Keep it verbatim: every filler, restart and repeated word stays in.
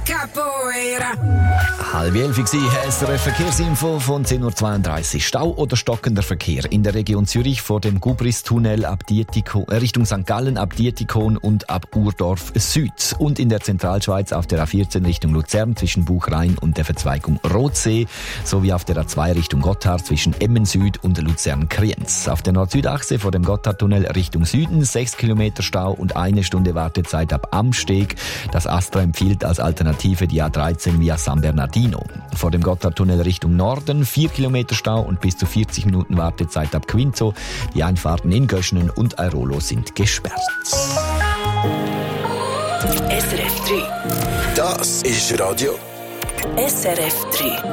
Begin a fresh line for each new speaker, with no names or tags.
Capoeira.
Halb elf war S R F Verkehrsinfo von zehn Uhr zweiunddreißig. Stau oder stockender Verkehr in der Region Zürich vor dem Gubristunnel ab Dietikon, äh, Richtung Sankt Gallen ab Dietikon und ab Urdorf Süd. Und in der Zentralschweiz auf der A vierzehn Richtung Luzern zwischen Buchrhein und der Verzweigung Rotsee sowie auf der A zwei Richtung Gotthard zwischen Emmen Süd und Luzern-Kriens. Auf der Nord-Süd-Achse vor dem Gotthardtunnel Richtung Süden sechs Kilometer Stau und eine Stunde Wartezeit ab Amsteg. Das Astra empfiehlt als Alternative die A dreizehn via San Bernardino. Vor dem Gotthardtunnel Richtung Norden vier Kilometer Stau und bis zu vierzig Minuten Wartezeit ab Quinzo. Die Einfahrten in Göschenen und Airolo sind gesperrt.
S R F drei.
Das ist Radio
S R F drei.